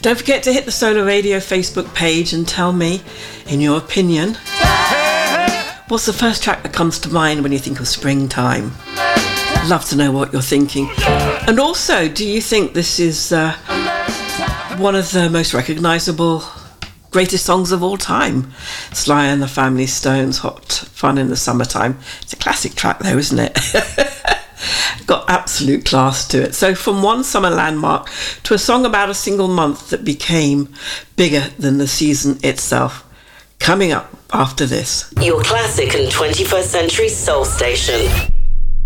Don't forget to hit the Solar Radio Facebook page and tell me, in your opinion, what's the first track that comes to mind when you think of springtime? Love to know what you're thinking. And also, do you think this is one of the most recognisable, greatest songs of all time? Sly and the Family Stones, Hot Fun in the Summertime. It's a classic track though, isn't it? Got absolute class to it. So from one summer landmark to a song about a single month that became bigger than the season itself. Coming up after this. Your classic and 21st century soul station.